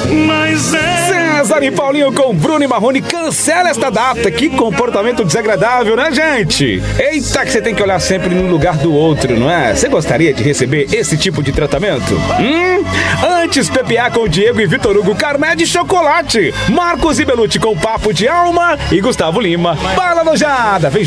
César e Paulinho com Bruno e Marrone, cancela esta data. Que comportamento desagradável, né, gente? Eita, que você tem que olhar sempre no lugar do outro, não é? Você gostaria de receber esse tipo de tratamento? Antes, PPA com Diego e Vitor Hugo, Carmé de chocolate. Marcos e Belucci com Papo de Alma e Gustavo Lima. Bala Nojada, vem